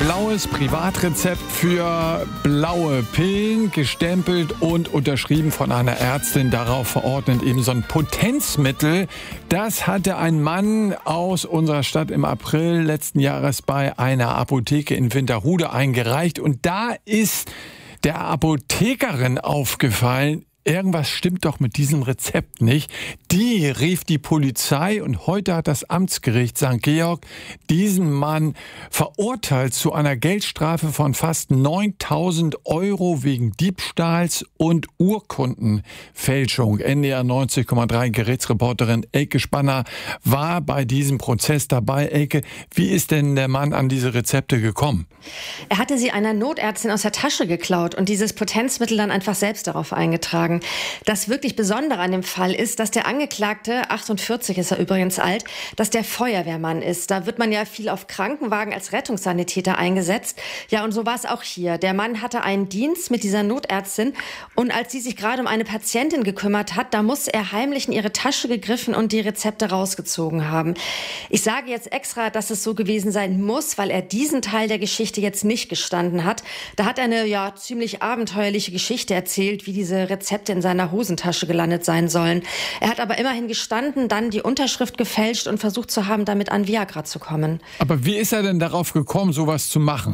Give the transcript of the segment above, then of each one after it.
blaues Privatrezept für blaue Pillen, gestempelt und unterschrieben von einer Ärztin, darauf verordnet eben so ein Potenzmittel. Das hatte ein Mann aus unserer Stadt im April letzten Jahres bei einer Apotheke in Winterhude eingereicht. Und da ist der Apothekerin aufgefallen, irgendwas stimmt doch mit diesem Rezept nicht. Die rief die Polizei und heute hat das Amtsgericht St. Georg diesen Mann verurteilt zu einer Geldstrafe von fast 9.000 € wegen Diebstahls und Urkundenfälschung. NDR 90,3 Gerichtsreporterin Elke Spanner war bei diesem Prozess dabei. Elke, wie ist denn der Mann an diese Rezepte gekommen? Er hatte sie einer Notärztin aus der Tasche geklaut und dieses Potenzmittel dann einfach selbst darauf eingetragen. Das wirklich Besondere an dem Fall ist, dass der Angeklagte, 48 ist er übrigens alt, dass der Feuerwehrmann ist. Da wird man ja viel auf Krankenwagen als Rettungssanitäter eingesetzt. Ja, und so war es auch hier. Der Mann hatte einen Dienst mit dieser Notärztin und als sie sich gerade um eine Patientin gekümmert hat, da muss er heimlich in ihre Tasche gegriffen und die Rezepte rausgezogen haben. Ich sage jetzt extra, dass es so gewesen sein muss, weil er diesen Teil der Geschichte jetzt nicht gestanden hat. Da hat er eine ziemlich abenteuerliche Geschichte erzählt, wie diese Rezepte in seiner Hosentasche gelandet sein sollen. Er hat aber immerhin gestanden, dann die Unterschrift gefälscht und versucht zu haben, damit an Viagra zu kommen. Aber wie ist er denn darauf gekommen, sowas zu machen?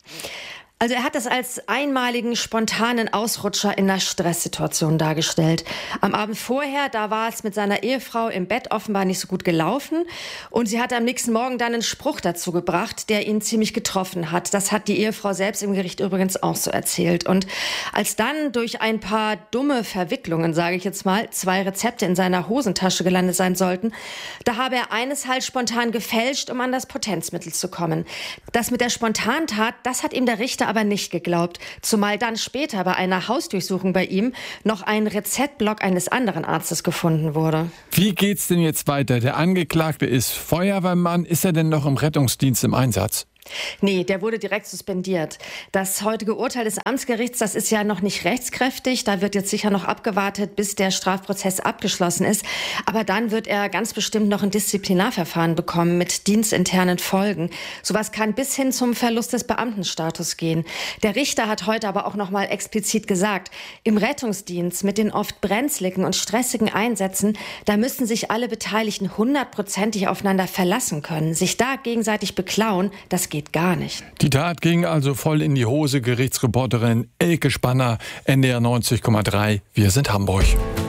Also er hat es als einmaligen, spontanen Ausrutscher in einer Stresssituation dargestellt. Am Abend vorher, da war es mit seiner Ehefrau im Bett offenbar nicht so gut gelaufen. Und sie hat am nächsten Morgen dann einen Spruch dazu gebracht, der ihn ziemlich getroffen hat. Das hat die Ehefrau selbst im Gericht übrigens auch so erzählt. Und als dann durch ein paar dumme Verwicklungen, sage ich jetzt mal, 2 Rezepte in seiner Hosentasche gelandet sein sollten, da habe er eines halt spontan gefälscht, um an das Potenzmittel zu kommen. Das mit der Spontantat, das hat ihm der Richter aber nicht geglaubt, zumal dann später bei einer Hausdurchsuchung bei ihm noch ein Rezeptblock eines anderen Arztes gefunden wurde. Wie geht's denn jetzt weiter? Der Angeklagte ist Feuerwehrmann. Ist er denn noch im Rettungsdienst im Einsatz? Nee, der wurde direkt suspendiert. Das heutige Urteil des Amtsgerichts, das ist ja noch nicht rechtskräftig. Da wird jetzt sicher noch abgewartet, bis der Strafprozess abgeschlossen ist. Aber dann wird er ganz bestimmt noch ein Disziplinarverfahren bekommen mit dienstinternen Folgen. Sowas kann bis hin zum Verlust des Beamtenstatus gehen. Der Richter hat heute aber auch noch mal explizit gesagt, im Rettungsdienst mit den oft brenzligen und stressigen Einsätzen, da müssen sich alle Beteiligten 100%ig aufeinander verlassen können. Sich da gegenseitig beklauen, das geht gar nicht. Die Tat ging also voll in die Hose. Gerichtsreporterin Elke Spanner, NDR 90,3. Wir sind Hamburg.